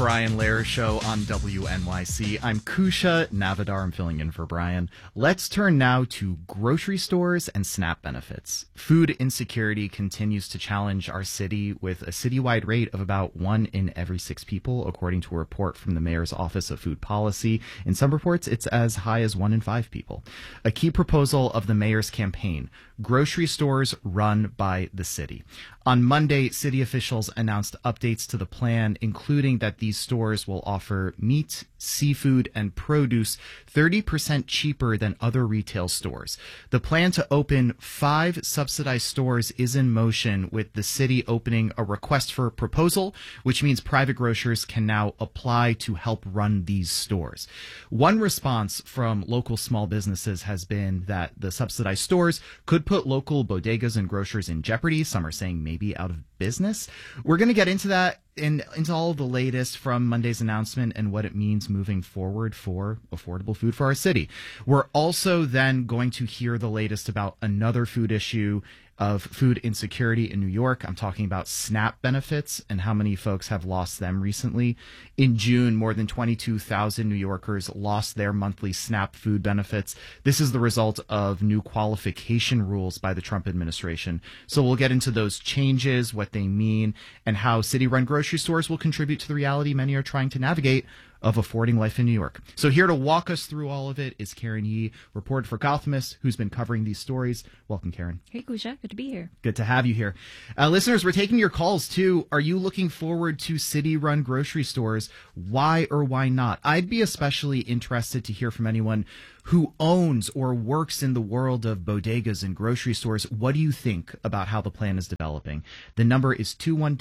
Brian Lehrer Show on WNYC. I'm Kusha Navidar. I'm filling in for Brian. Let's turn now to grocery stores and SNAP benefits. Food insecurity continues to challenge our city with a citywide rate of about 1 in every 6 people, according to a report from the Mayor's Office of Food Policy. In some reports, it's as high as 1 in 5 people. A key proposal of the mayor's campaign, grocery stores run by the city. On Monday, city officials announced updates to the plan, including that these stores will offer meat, seafood, and produce 30% cheaper than other retail stores. The plan to open 5 subsidized stores is in motion, with the city opening a request for proposal, which means private grocers can now apply to help run these stores. One response from local small businesses has been that the subsidized stores could put local bodegas and grocers in jeopardy. Some are saying maybe out of business. We're going to get into that and into all the latest from Monday's announcement and what it means moving forward for affordable food for our city. We're also then going to hear the latest about another food issue of food insecurity in New York. I'm talking about SNAP benefits and how many folks have lost them recently. In June, more than 22,000 New Yorkers lost their monthly SNAP food benefits. This is the result of new qualification rules by the Trump administration. So we'll get into those changes, what they mean, and how city-run grocery stores will contribute to the reality many are trying to navigate of affording life in New York. So here to walk us through all of it is Karen Yee, reporter for Gothamist, who's been covering these stories. Welcome, Karen. Hey, Kusha. Good to be here. Good to have you here. Listeners, we're taking your calls, too. Are you looking forward to city-run grocery stores? Why or why not? I'd be especially interested to hear from anyone who owns or works in the world of bodegas and grocery stores. What do you think about how the plan is developing? The number is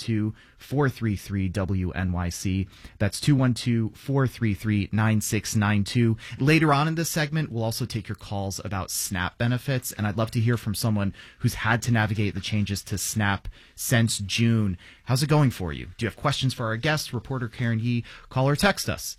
212-433-WNYC. That's 212-433-9692. Later on in this segment, we'll also take your calls about SNAP benefits, and I'd love to hear from someone who's had to navigate the changes to SNAP since June. How's it going for you? Do you have questions for our guest, reporter Karen Yee? Call or text us.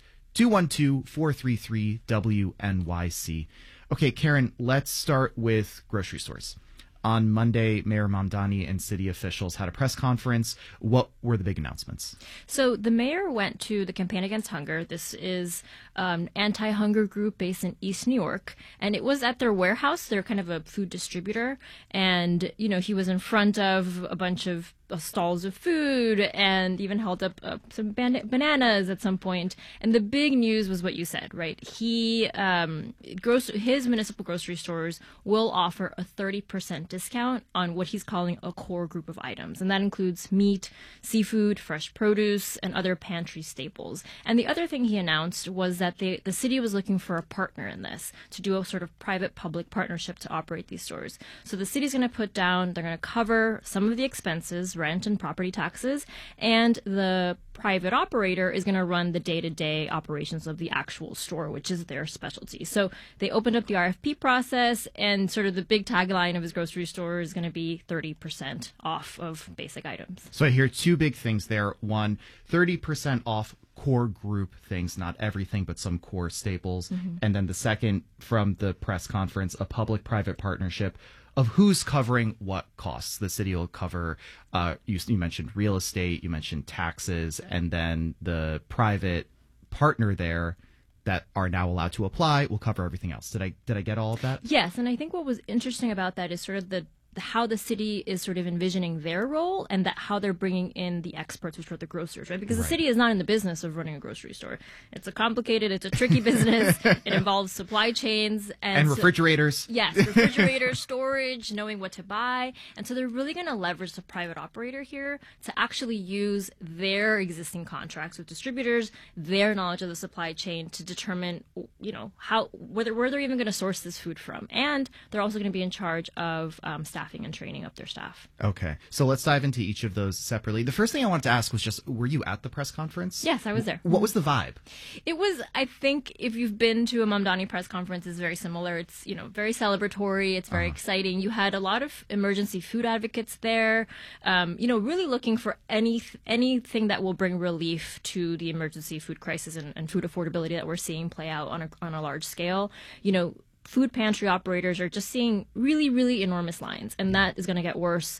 212-433-WNYC. Okay, Karen, let's start with grocery stores. On Monday, Mayor Mamdani and city officials had a press conference. What were the big announcements? So the mayor went to the Campaign Against Hunger. This is an anti-hunger group based in East New York. And it was at their warehouse. They're kind of a food distributor. And, you know, he was in front of a bunch of stalls of food and even held up some bananas at some point. And the big news was what you said, right? His municipal grocery stores will offer a 30% discount on what he's calling a core group of items. And that includes meat, seafood, fresh produce, and other pantry staples. And the other thing he announced was that the city was looking for a partner in this to do a sort of private-public partnership to operate these stores. So the city's going to they're going to cover some of the expenses, rent and property taxes, and the private operator is going to run the day-to-day operations of the actual store, which is their specialty. So they opened up the RFP process, and sort of the big tagline of his grocery store is going to be 30% off of basic items. So I hear 2 big things there. One, 30% off core group things, not everything, but some core staples. Mm-hmm. And then the second from the press conference, a public-private partnership of who's covering what costs. The city will cover, you mentioned real estate, you mentioned taxes, and then the private partner there that are now allowed to apply will cover everything else. Did I get all of that? Yes, and I think what was interesting about that is sort of how the city is sort of envisioning their role, and that how they're bringing in the experts, which are the grocers, right? Because the city is not in the business of running a grocery store. It's a tricky business. It involves supply chains and refrigerators. Yes, refrigerators, storage, knowing what to buy. And so they're really going to leverage the private operator here to actually use their existing contracts with distributors, their knowledge of the supply chain to determine, you know, where they're even going to source this food from. And they're also going to be in charge of staffing and training up their staff. Okay. So let's dive into each of those separately. The first thing I wanted to ask was just, were you at the press conference? Yes, I was there. What was the vibe? It was, I think, if you've been to a Mamdani press conference, it's very similar. It's, you know, very celebratory. It's very exciting. You had a lot of emergency food advocates there, you know, really looking for anything that will bring relief to the emergency food crisis and food affordability that we're seeing play out on a large scale. You know, food pantry operators are just seeing really, really enormous lines, and that is going to get worse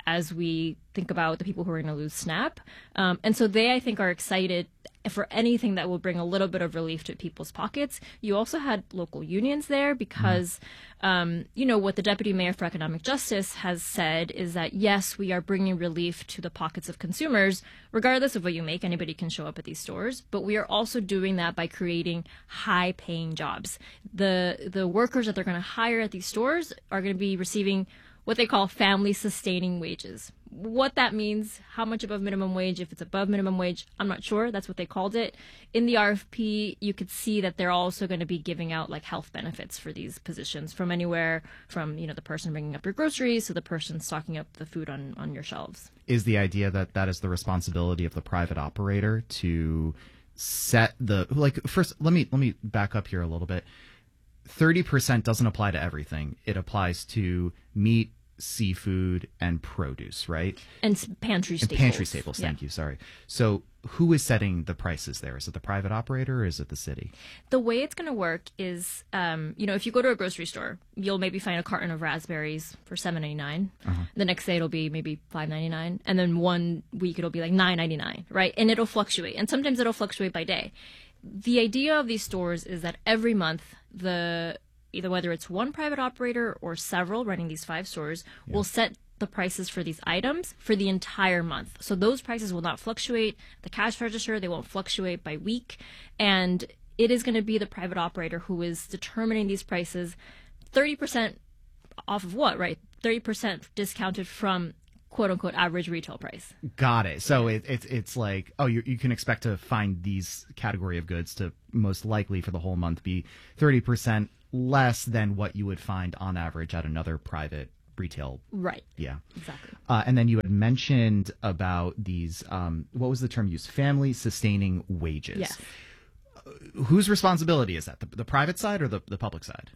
as we think about the people who are going to lose SNAP. And so they, I think, are excited for anything that will bring a little bit of relief to people's pockets. You also had local unions there because, what the Deputy Mayor for Economic Justice has said is that, yes, we are bringing relief to the pockets of consumers, regardless of what you make. Anybody can show up at these stores. But we are also doing that by creating high-paying jobs. The workers that they're going to hire at these stores are going to be receiving what they call family-sustaining wages. What that means, how much above minimum wage, if it's above minimum wage, I'm not sure. That's what they called it. In the RFP, you could see that they're also going to be giving out like health benefits for these positions from anywhere from, the person bringing up your groceries to the person stocking up the food on your shelves. Is the idea that that is the responsibility of the private operator to set first, let me back up here a little bit. 30% doesn't apply to everything. It applies to meat, seafood, and produce, right? And pantry staples. Pantry staples, thank you, sorry. So who is setting the prices there? Is it the private operator or is it the city? The way it's going to work is, if you go to a grocery store, you'll maybe find a carton of raspberries for $7.99. The next day it'll be maybe $5.99. And then one week it'll be like $9.99, right? And it'll fluctuate. And sometimes it'll fluctuate by day. The idea of these stores is that every month, either whether it's one private operator or several running these 5 stores, will set the prices for these items for the entire month. So those prices will not fluctuate. The cash register, they won't fluctuate by week. And it is going to be the private operator who is determining these prices. 30% off of what, right? 30% discounted from quote unquote average retail price. Got it. So it's like, you can expect to find these category of goods to most likely for the whole month be 30% less than what you would find on average at another private retail. Right. Yeah. Exactly. And then you had mentioned about these, what was the term used? Family sustaining wages. Yes. Whose responsibility is that? The private side or the public side?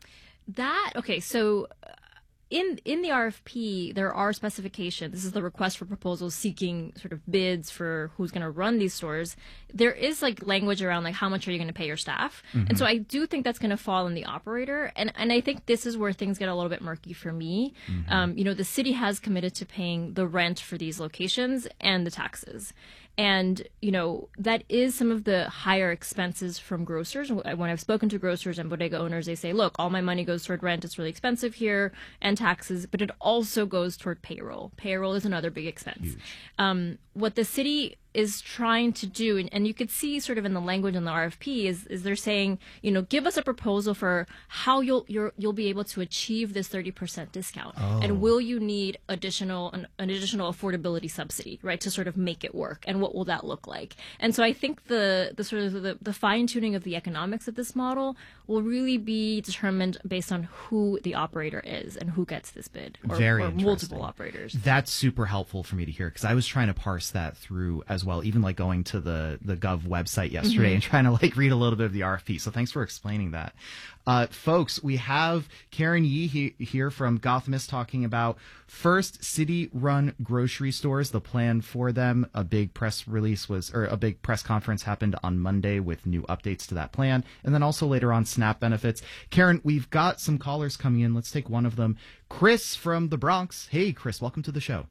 So in the RFP, there are specifications. This is the request for proposals seeking sort of bids for who's going to run these stores. There is like language around like how much are you going to pay your staff? And so I do think that's going to fall on the operator. And I think this is where things get a little bit murky for me. The city has committed to paying the rent for these locations and the taxes. And, that is some of the higher expenses from grocers. When I've spoken to grocers and bodega owners, they say, look, all my money goes toward rent. It's really expensive here, and taxes, but it also goes toward payroll. Payroll is another big expense. What the city is trying to do, and you could see sort of in the language in the RFP, is they're saying, give us a proposal for how you'll be able to achieve this 30% discount, and will you need an additional affordability subsidy, right, to sort of make it work, and what will that look like? And so I think the sort of the fine tuning of the economics of this model will really be determined based on who the operator is and who gets this bid, or multiple operators. That's super helpful for me to hear, because I was trying to parse that through as well, even like going to the Gov website yesterday and trying to like read a little bit of the RFP. So thanks for explaining that. Folks, we have Karen Yee here from Gothamist talking about first city-run grocery stores, the plan for them. A big press conference happened on Monday with new updates to that plan. And then also later on, SNAP benefits. Karen, we've got some callers coming in. Let's take one of them. Chris from the Bronx. Hey, Chris, welcome to the show.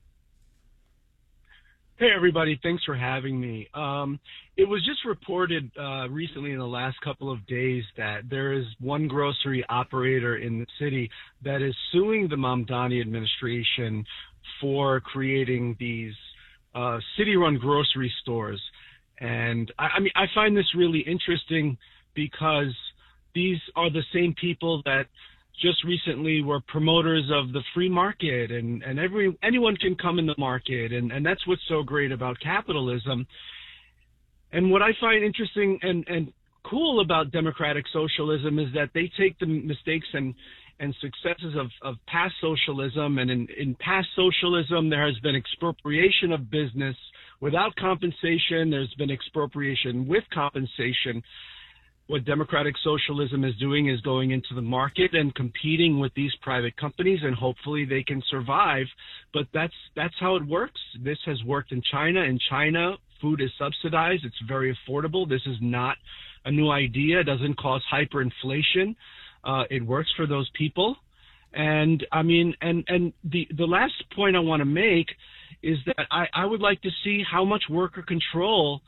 Hey, everybody. Thanks for having me. It was just reported recently in the last couple of days that there is one grocery operator in the city that is suing the Mamdani administration for creating these city-run grocery stores. And I find this really interesting because these are the same people that just recently were promoters of the free market, and anyone can come in the market, and that's what's so great about capitalism. And what I find interesting and cool about democratic socialism is that they take the mistakes and successes of past socialism, and in past socialism there has been expropriation of business without compensation, there's been expropriation with compensation. What democratic socialism is doing is going into the market and competing with these private companies, and hopefully they can survive. But that's how it works. This has worked in China. In China, food is subsidized. It's very affordable. This is not a new idea. It doesn't cause hyperinflation. It works for those people. And I mean, and the last point I want to make is that I would like to see how much worker control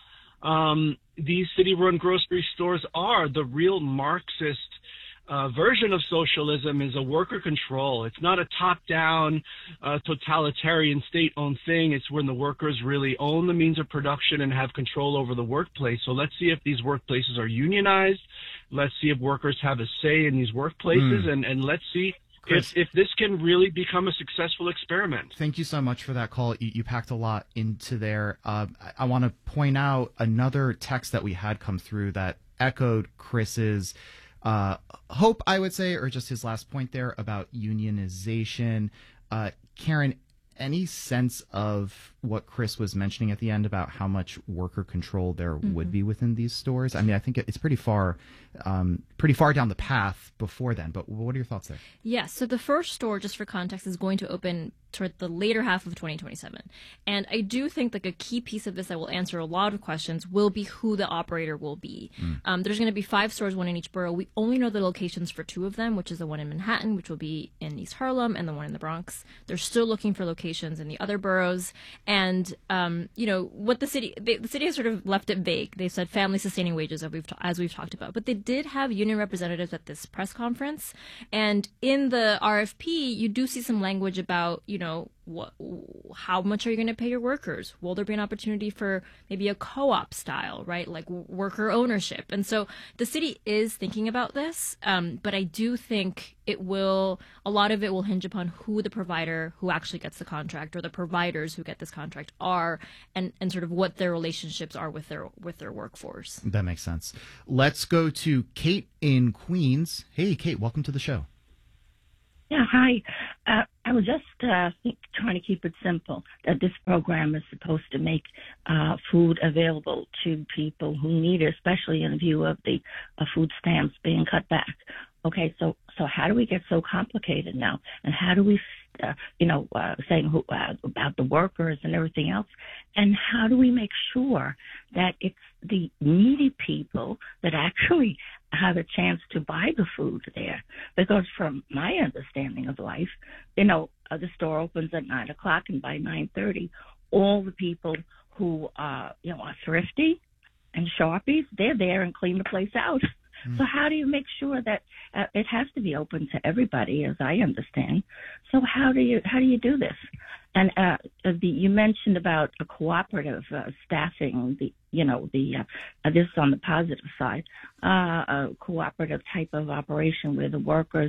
these city-run grocery stores are. The real Marxist version of socialism is a worker control. It's not a top-down, totalitarian state-owned thing. It's when the workers really own the means of production and have control over the workplace. So let's see if these workplaces are unionized. Let's see if workers have a say in these workplaces, and let's see if this can really become a successful experiment. Thank you so much for that call. You packed a lot into there. I want to point out another text that we had come through that echoed Chris's hope, I would say, or just his last point there about unionization. Karen, any sense of what Chris was mentioning at the end about how much worker control there would be within these stores? I mean, I think it's pretty far down the path before then, but what are your thoughts there? Yeah, so the first store, just for context, is going to open toward the later half of 2027. And I do think like a key piece of this that will answer a lot of questions will be who the operator will be. There's going to be 5 stores, 1 in each borough. We only know the locations for 2 of them, which is the one in Manhattan, which will be in East Harlem, and the one in the Bronx. They're still looking for locations in the other boroughs. And, you know, what the city has sort of left it vague. They said family sustaining wages, as we've talked about. But they did have union representatives at this press conference. And in the RFP, you do see some language about, you know, how much are you going to pay your workers? Will there be an opportunity for maybe a co-op style, right? Like worker ownership. And so the city is thinking about this, but I do think a lot of it will hinge upon who the provider who actually gets the contract or the providers who get this contract are and sort of what their relationships are with their workforce. That makes sense. Let's go to Kate in Queens. Hey, Kate, welcome to the show. Yeah, hi. I was just trying to keep it simple, that this program is supposed to make food available to people who need it, especially in view of the food stamps being cut back. Okay, so how do we get so complicated now? And how do we, saying about the workers and everything else? And how do we make sure that it's the needy people that actually have a chance to buy the food there? Because from my understanding of life, the store opens at 9 o'clock, and by 9:30, all the people who are thrifty and sharpies, they're there and clean the place out. So how do you make sure that it has to be open to everybody, as I understand? So how do you do this? And you mentioned about a cooperative staffing. This is on the positive side, a cooperative type of operation where the workers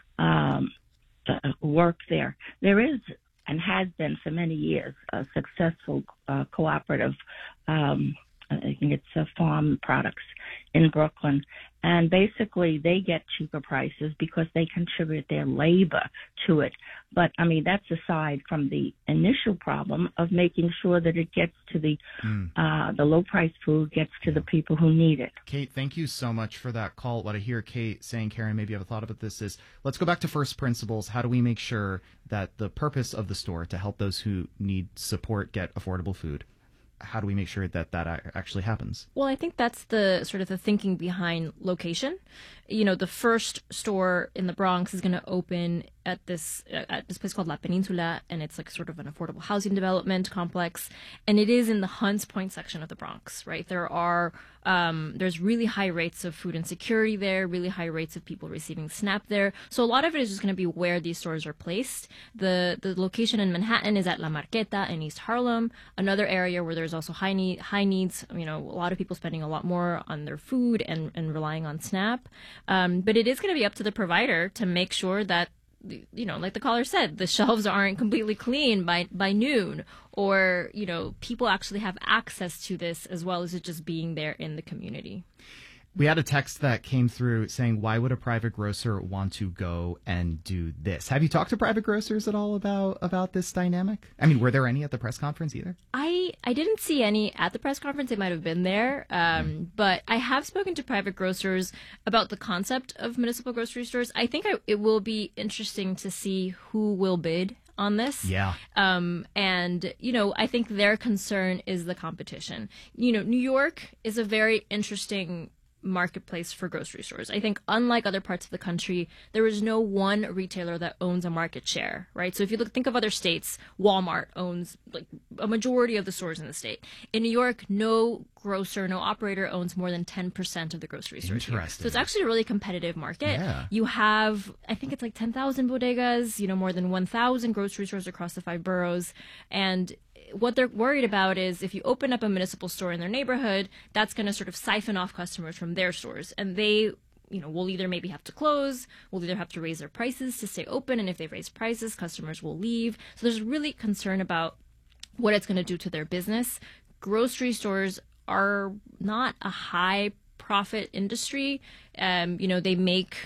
work there. There is and has been for many years a successful cooperative. I think it's farm products in Brooklyn. And basically they get cheaper prices because they contribute their labor to it. But, I mean, that's aside from the initial problem of making sure that it gets to the low-priced food gets to the people who need it. Kate, thank you so much for that call. What I hear Kate saying, Karen, maybe you have a thought about this, is let's go back to first principles. How do we make sure that the purpose of the store to help those who need support get affordable food? How do we make sure that actually happens? Well, I think that's the sort of the thinking behind location. The first store in the Bronx is going to open at this place called La Peninsula, and it's like sort of an affordable housing development complex, and it is in the Hunts Point section of the Bronx, right? There's really high rates of food insecurity there, really high rates of people receiving SNAP there. So a lot of it is just going to be where these stores are placed. The location in Manhattan is at La Marqueta in East Harlem, another area where there's also high needs. A lot of people spending a lot more on their food and relying on SNAP. But it is going to be up to the provider to make sure that, like the caller said, the shelves aren't completely clean by noon, or, people actually have access to this as well as it just being there in the community. We had a text that came through saying, why would a private grocer want to go and do this? Have you talked to private grocers at all about this dynamic? I mean, were there any at the press conference either? I didn't see any at the press conference. They might have been there. But I have spoken to private grocers about the concept of municipal grocery stores. I think it will be interesting to see who will bid on this. Yeah. And, I think their concern is the competition. New York is a very interesting marketplace for grocery stores. I think unlike other parts of the country, there is no one retailer that owns a market share, right? So if you think of other states, Walmart owns like a majority of the stores in the state. In New York, no grocer, no operator owns more than 10% of the grocery stores here. So it's actually a really competitive market. Yeah. You have, I think it's like 10,000 bodegas, more than 1,000 grocery stores across the 5 boroughs. And what they're worried about is if you open up a municipal store in their neighborhood, that's going to sort of siphon off customers from their stores. And they will either maybe have to close, will either have to raise their prices to stay open. And if they raise prices, customers will leave. So there's really concern about what it's going to do to their business. Grocery stores are not a high profit industry. They make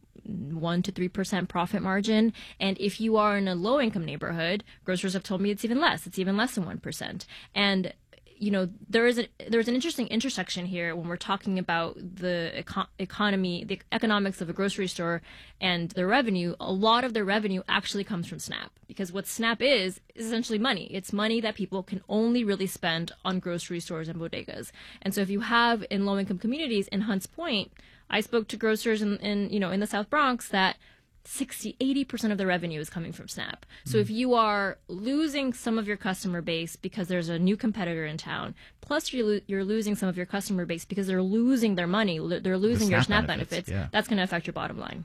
1% to 3% profit margin. And if you are in a low income neighborhood, grocers have told me it's even less. It's even less than 1%. And there's an interesting intersection here when we're talking about the economy, the economics of a grocery store and their revenue. A lot of their revenue actually comes from SNAP, because what SNAP is essentially money. It's money that people can only really spend on grocery stores and bodegas. And so if you have in low income communities in Hunts Point, I spoke to grocers in the South Bronx that 80% of the revenue is coming from SNAP. So if you are losing some of your customer base because there's a new competitor in town, plus you're losing some of your customer base because they're losing their money, they're losing your SNAP benefits, that's going to affect your bottom line.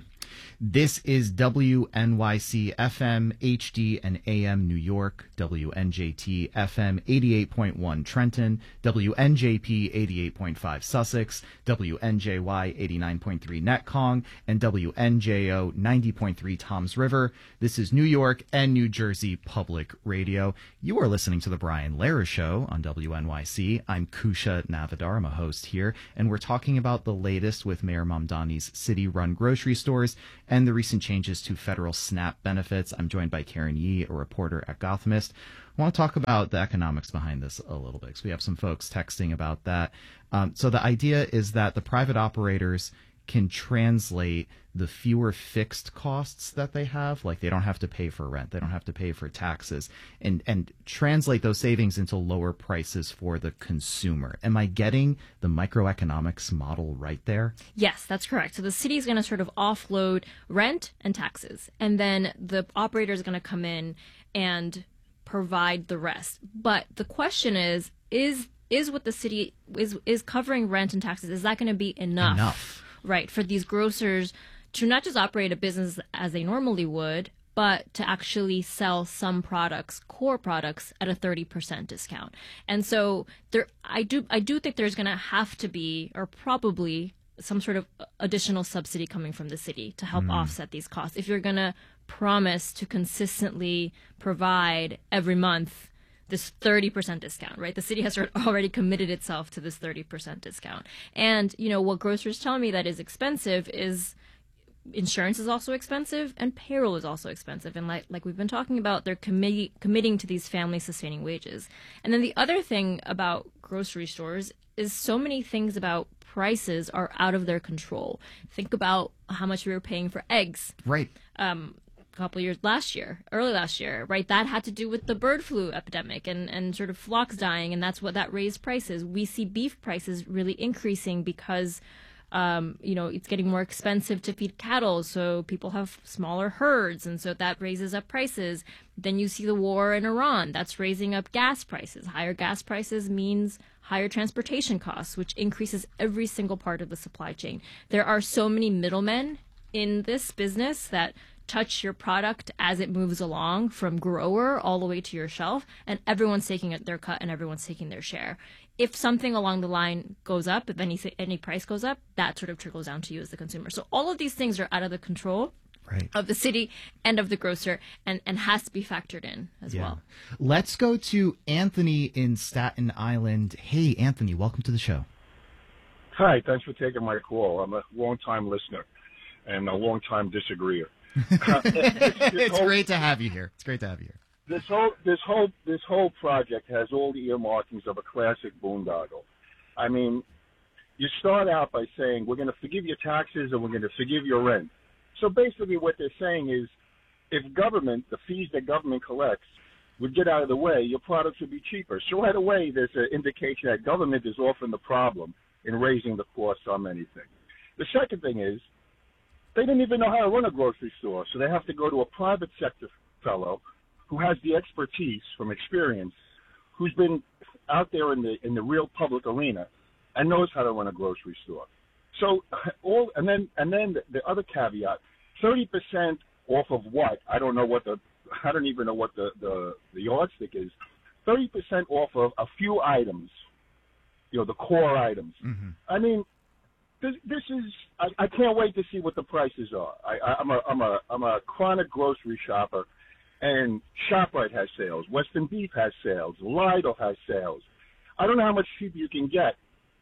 This is WNYC FM, HD and AM New York, WNJT FM 88.1 Trenton, WNJP 88.5 Sussex, WNJY 89.3 Netcong, and WNJO 90.3 Toms River. This is New York and New Jersey Public Radio. You are listening to The Brian Lehrer Show on WNYC. I'm Kusha Navidar. I'm a host here, and we're talking about the latest with Mayor Mamdani's city-run grocery stores and the recent changes to federal SNAP benefits. I'm joined by Karen Yee, a reporter at Gothamist. I want to talk about the economics behind this a little bit, because we have some folks texting about that. So the idea is that the private operators can translate the fewer fixed costs that they have, like they don't have to pay for rent, they don't have to pay for taxes, and translate those savings into lower prices for the consumer. Am I getting the microeconomics model right there? Yes, that's correct. So the city is going to sort of offload rent and taxes, and then the operator is going to come in and provide the rest. But the question is what the city is covering rent and taxes, is that going to be enough? Right, for these grocers to not just operate a business as they normally would, but to actually sell some products, core products, at a 30% discount. And so I do think there's going to have to be, or probably, some sort of additional subsidy coming from the city to help offset these costs. If you're going to promise to consistently provide every month this 30% discount, right? The city has already committed itself to this 30% discount. And, what grocers tell me that is expensive is insurance is also expensive and payroll is also expensive. And like we've been talking about, they're committing to these family sustaining wages. And then the other thing about grocery stores is so many things about prices are out of their control. Think about how much we were paying for eggs. Right. Couple years early last year, right? That had to do with the bird flu epidemic and sort of flocks dying, and that's what that raised prices. We see beef prices really increasing because, it's getting more expensive to feed cattle, so people have smaller herds, and so that raises up prices. Then you see the war in Iran, that's raising up gas prices. Higher gas prices means higher transportation costs, which increases every single part of the supply chain. There are so many middlemen in this business that touch your product as it moves along from grower all the way to your shelf, and everyone's taking their cut and everyone's taking their share. If something along the line goes up, if any price goes up, that sort of trickles down to you as the consumer. So all of these things are out of the control of the city and of the grocer, and has to be factored in as well. Let's go to Anthony in Staten Island. Hey, Anthony, welcome to the show. Hi, thanks for taking my call. I'm a long-time listener and a long-time disagreeer. It's great to have you here. This whole project has all the earmarkings of a classic boondoggle. I mean, you start out by saying we're going to forgive your taxes and we're going to forgive your rent. So basically, what they're saying is, if the fees that government collects, would get out of the way, your products would be cheaper. So right away, there's an indication that government is often the problem in raising the costs on many things. The second thing is they didn't even know how to run a grocery store, so they have to go to a private sector fellow who has the expertise from experience, who's been out there in the real public arena and knows how to run a grocery store. So and then the other caveat, 30% off of what? I don't even know what the yardstick is. 30% off of a few items, the core items. Mm-hmm. I mean, this is. I can't wait to see what the prices are. I'm a chronic grocery shopper, and ShopRite has sales. Western Beef has sales. Lidl has sales. I don't know how much cheaper you can get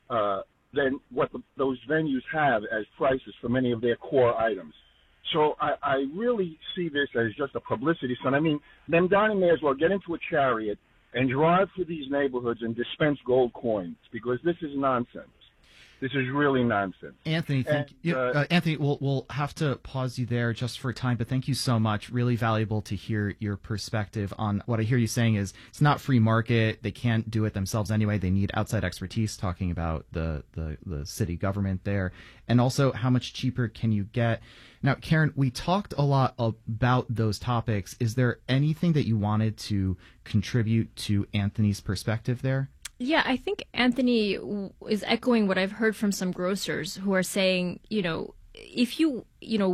than what those venues have as prices for many of their core items. So I really see this as just a publicity stunt. I mean, Mamdani may as well get into a chariot and drive through these neighborhoods and dispense gold coins, because this is nonsense. This is really nonsense. Anthony, Anthony, we'll have to pause you there just for time, but thank you so much. Really valuable to hear your perspective on what I hear you saying is it's not free market. They can't do it themselves anyway. They need outside expertise, talking about the city government there, and also how much cheaper can you get. Now, Karen, we talked a lot about those topics. Is there anything that you wanted to contribute to Anthony's perspective there? Yeah, I think Anthony is echoing what I've heard from some grocers who are saying, if you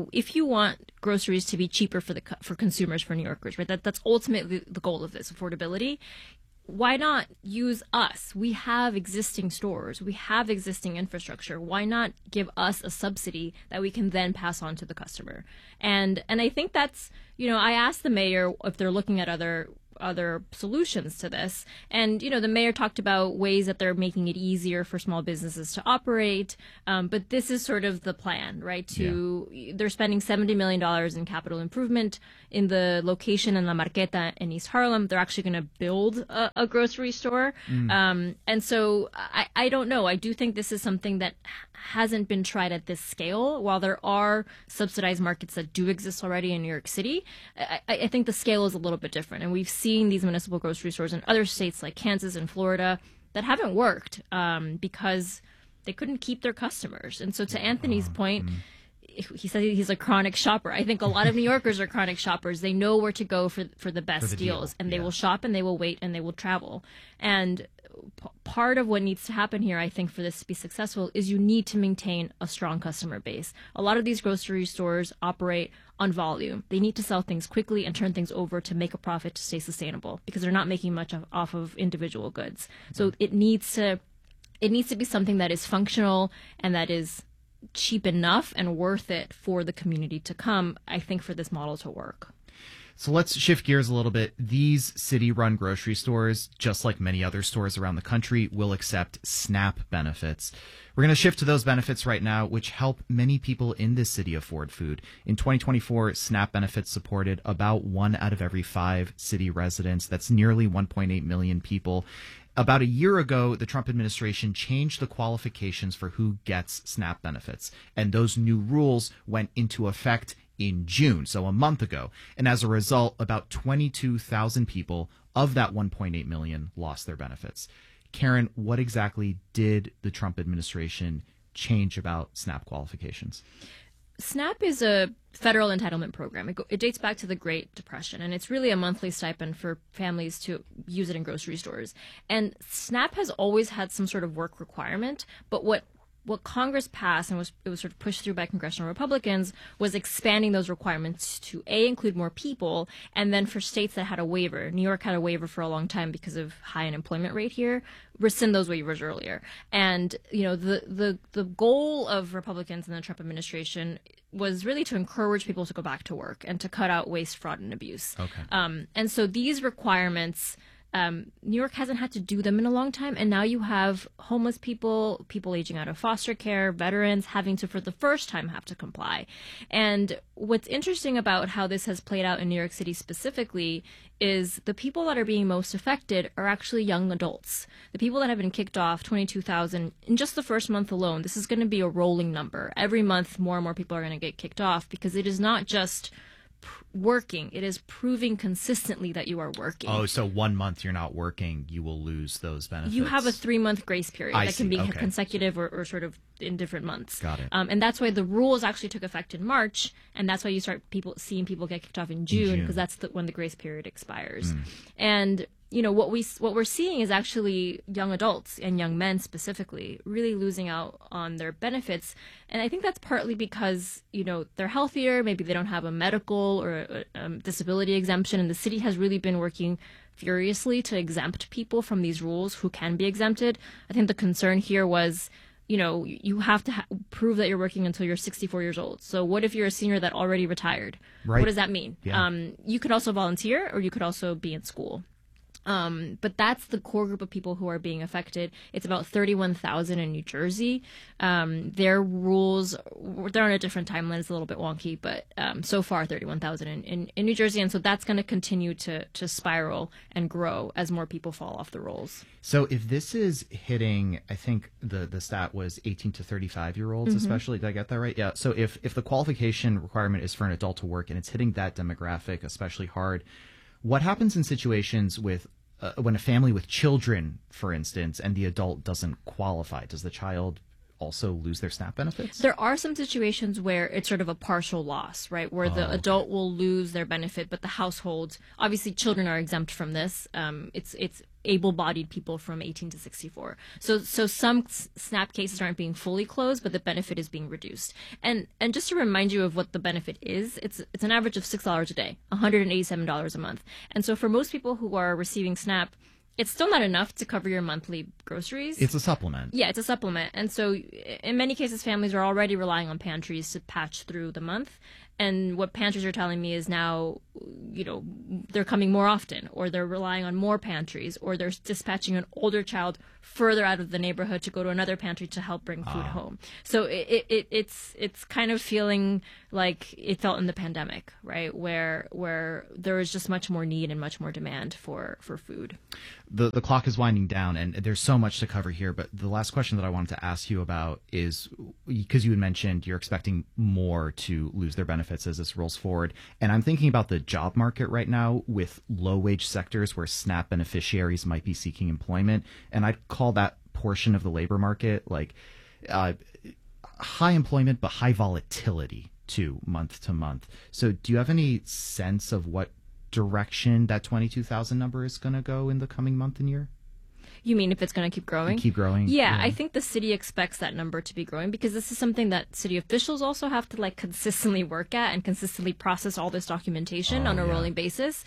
want groceries to be cheaper for consumers, for New Yorkers, right? That's ultimately the goal of this, affordability. Why not use us? We have existing stores. We have existing infrastructure. Why not give us a subsidy that we can then pass on to the customer? And I think that's, I asked the mayor if they're looking at other solutions to this. And, the mayor talked about ways that they're making it easier for small businesses to operate. But this is sort of the plan, right? They're spending $70 million in capital improvement in the location in La Marqueta in East Harlem. They're actually going to build a grocery store. And so I don't know. I do think this is something that hasn't been tried at this scale. While there are subsidized markets that do exist already in New York City, I think the scale is a little bit different. And we've seen these municipal grocery stores in other states like Kansas and Florida that haven't worked because they couldn't keep their customers. And so to Anthony's point, he said he's a chronic shopper. I think a lot of New Yorkers are chronic shoppers. They know where to go for the best deals, and they will shop and they will wait and they will travel. And part of what needs to happen here, I think, for this to be successful is you need to maintain a strong customer base. A lot of these grocery stores operate on volume. They need to sell things quickly and turn things over to make a profit to stay sustainable, because they're not making much off of individual goods. So it needs to be something that is functional and that is cheap enough and worth it for the community to come, I think, for this model to work. So let's shift gears a little bit. These city-run grocery stores, just like many other stores around the country, will accept SNAP benefits. We're going to shift to those benefits right now, which help many people in this city afford food. In 2024, SNAP benefits supported about 1 out of every 5 city residents. That's nearly 1.8 million people. About a year ago, the Trump administration changed the qualifications for who gets SNAP benefits, and those new rules went into effect in June, so a month ago. And as a result, about 22,000 people of that 1.8 million lost their benefits. Karen, what exactly did the Trump administration change about SNAP qualifications? SNAP is a federal entitlement program. It dates back to the Great Depression, and it's really a monthly stipend for families to use it in grocery stores. And SNAP has always had some sort of work requirement, but what Congress passed, and it was sort of pushed through by congressional Republicans, was expanding those requirements to include more people, and then for states that had a waiver. New York had a waiver for a long time because of high unemployment rate here. Rescind those waivers earlier. And the goal of Republicans in the Trump administration was really to encourage people to go back to work and to cut out waste, fraud, and abuse. Okay. And so these requirements, New York hasn't had to do them in a long time, and now you have homeless people aging out of foster care, veterans having to, for the first time, have to comply. And what's interesting about how this has played out in New York City specifically is the people that are being most affected are actually young adults. The people that have been kicked off, 22,000, in just the first month alone. This is going to be a rolling number. Every month, more and more people are going to get kicked off, because it is not just working. It is proving consistently that you are working. Oh, so 1 month you're not working, you will lose those benefits. You have a 3-month grace period that can be Okay. consecutive or sort of in different months. Got it. And that's why the rules actually took effect in March, and that's why you start seeing people get kicked off in June, because that's when the grace period expires. And what we're seeing is actually young adults and young men specifically really losing out on their benefits, and I think that's partly because they're healthier, maybe they don't have a medical or a disability exemption, and the city has really been working furiously to exempt people from these rules who can be exempted. I think the concern here was you have to prove that you're working until you're 64 years old. So what if you're a senior that already retired? Right. What does that mean? Yeah. You could also volunteer, or you could also be in school. But that's the core group of people who are being affected. It's about 31,000 in New Jersey. Their rules, they're on a different timeline. It's a little bit wonky, but so far 31,000 in New Jersey. And so that's going to continue to spiral and grow as more people fall off the rolls. So if this is hitting, I think the stat was 18 to 35-year-olds especially. Did I get that right? Yeah. So if the qualification requirement is for an adult to work and it's hitting that demographic especially hard, what happens in situations with when a family with children, for instance, and the adult doesn't qualify? Does the child also lose their SNAP benefits? There are some situations where it's sort of a partial loss, right? Where the adult will lose their benefit, but the household, obviously children are exempt from this. It's able-bodied people from 18 to 64. So some SNAP cases aren't being fully closed, but the benefit is being reduced. And just to remind you of what the benefit is, it's an average of $6 a day, $187 a month. And so for most people who are receiving SNAP, it's still not enough to cover your monthly groceries. It's a supplement. Yeah, it's a supplement. And so in many cases, families are already relying on pantries to patch through the month. And what pantries are telling me is now, they're coming more often, or they're relying on more pantries, or they're dispatching an older child further out of the neighborhood to go to another pantry to help bring food home. So it's kind of feeling like it felt in the pandemic, right? Where there was just much more need and much more demand for food. The clock is winding down, and there's so much to cover here. But the last question that I wanted to ask you about is, because you had mentioned you're expecting more to lose their benefits as this rolls forward. And I'm thinking about the job market right now with low-wage sectors where SNAP beneficiaries might be seeking employment. And I'd call that portion of the labor market like high employment but high volatility too, month to month. So do you have any sense of what direction that 22,000 number is going to go in the coming month and year? You mean if it's going to keep growing? Keep growing? Yeah, I think the city expects that number to be growing, because this is something that city officials also have to consistently work at and consistently process all this documentation on a rolling basis.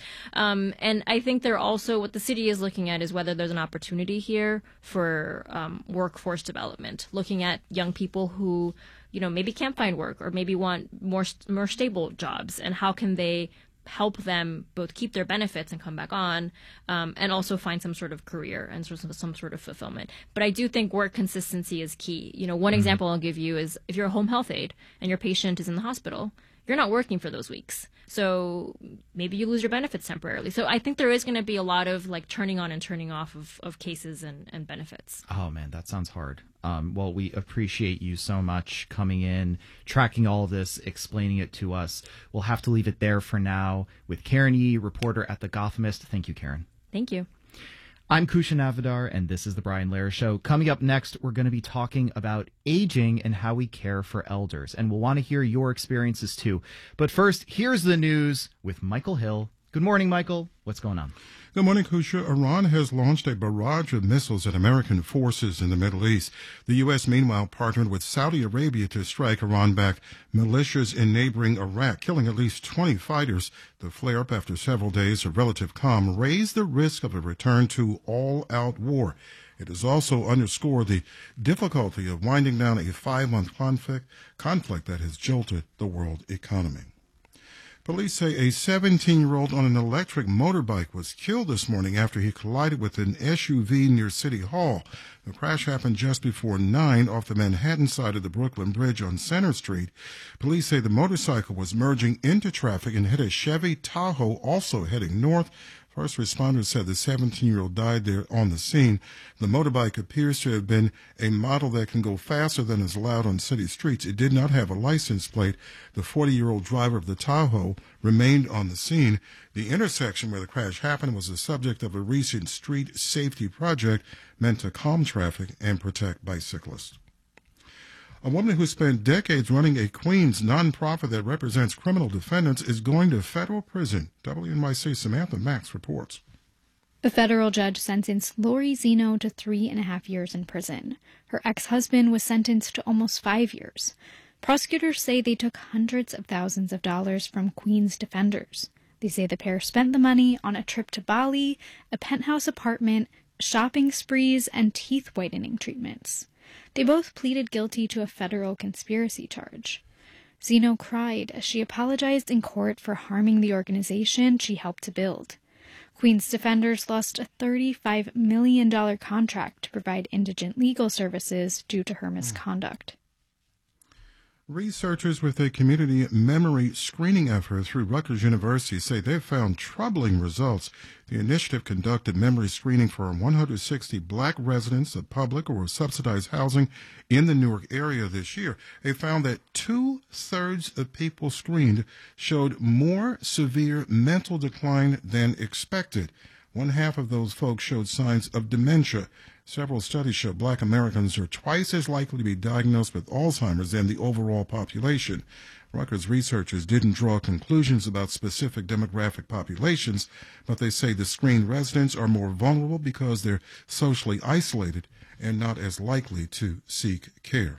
And I think they're also, what the city is looking at is whether there's an opportunity here for workforce development, looking at young people who, maybe can't find work or maybe want more stable jobs, and how can they help them both keep their benefits and come back on, and also find some sort of career and some sort of fulfillment. But I do think work consistency is key. One example I'll give you is if you're a home health aide and your patient is in the hospital, you're not working for those weeks. So maybe you lose your benefits temporarily. So I think there is going to be a lot of turning on and turning off of cases and benefits. Oh, man, that sounds hard. Well, we appreciate you so much coming in, tracking all of this, explaining it to us. We'll have to leave it there for now with Karen Yee, reporter at The Gothamist. Thank you, Karen. Thank you. I'm Kusha Navidar, and this is The Brian Lehrer Show. Coming up next, we're going to be talking about aging and how we care for elders, and we'll want to hear your experiences too. But first, here's the news with Michael Hill. Good morning, Michael. What's going on? Good morning, Kusha. Iran has launched a barrage of missiles at American forces in the Middle East. The U.S., meanwhile, partnered with Saudi Arabia to strike Iran-backed militias in neighboring Iraq, killing at least 20 fighters. The flare-up, after several days of relative calm, raised the risk of a return to all-out war. It has also underscored the difficulty of winding down a 5-month conflict that has jolted the world economy. Police say a 17-year-old on an electric motorbike was killed this morning after he collided with an SUV near City Hall. The crash happened just before 9 off the Manhattan side of the Brooklyn Bridge on Center Street. Police say the motorcycle was merging into traffic and hit a Chevy Tahoe also heading north. First responders said the 17-year-old died there on the scene. The motorbike appears to have been a model that can go faster than is allowed on city streets. It did not have a license plate. The 40-year-old driver of the Tahoe remained on the scene. The intersection where the crash happened was the subject of a recent street safety project meant to calm traffic and protect bicyclists. A woman who spent decades running a Queens nonprofit that represents criminal defendants is going to federal prison. WNYC Samantha Max reports. A federal judge sentenced Lori Zeno to 3.5 years in prison. Her ex-husband was sentenced to almost 5 years. Prosecutors say they took hundreds of thousands of dollars from Queens defenders. They say the pair spent the money on a trip to Bali, a penthouse apartment, shopping sprees, and teeth whitening treatments. They both pleaded guilty to a federal conspiracy charge. Zeno cried as she apologized in court for harming the organization she helped to build. Queens defenders lost a $35 million contract to provide indigent legal services due to her misconduct. Researchers with a community memory screening effort through Rutgers University say they've found troubling results. The initiative conducted memory screening for 160 black residents of public or subsidized housing in the Newark area this year. They found that 2/3 of people screened showed more severe mental decline than expected. 1/2 of those folks showed signs of dementia. Several studies show black Americans are twice as likely to be diagnosed with Alzheimer's than the overall population. Rutgers researchers didn't draw conclusions about specific demographic populations, but they say the screened residents are more vulnerable because they're socially isolated and not as likely to seek care.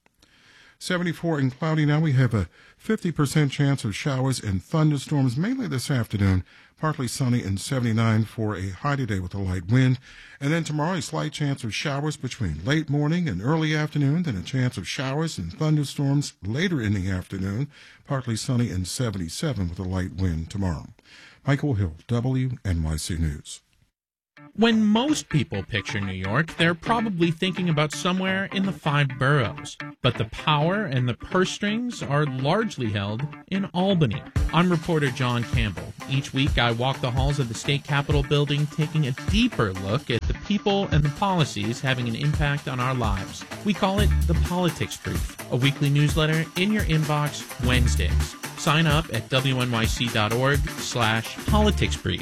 74 and cloudy now. We have a 50% chance of showers and thunderstorms, mainly this afternoon. Partly sunny and 79 for a high today with a light wind. And then tomorrow, a slight chance of showers between late morning and early afternoon, then a chance of showers and thunderstorms later in the afternoon. Partly sunny and 77 with a light wind tomorrow. Michael Hill, WNYC News. When most people picture New York, they're probably thinking about somewhere in the 5 boroughs. But the power and the purse strings are largely held in Albany. I'm reporter John Campbell. Each week I walk the halls of the state capitol building, taking a deeper look at the people and the policies having an impact on our lives. We call it The Politics Brief, a weekly newsletter in your inbox Wednesdays. Sign up at wnyc.org/politicsbrief.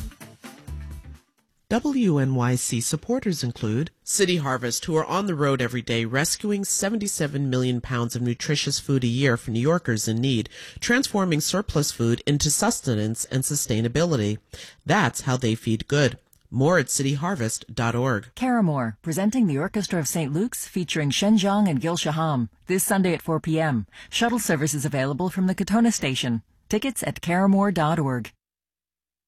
WNYC supporters include City Harvest, who are on the road every day rescuing 77 million pounds of nutritious food a year for New Yorkers in need, transforming surplus food into sustenance and sustainability. That's how they feed good. More at cityharvest.org. Caramore, presenting the Orchestra of St. Luke's featuring Shen Zhang and Gil Shaham, this Sunday at 4 p.m. Shuttle service is available from the Katona Station. Tickets at caramore.org.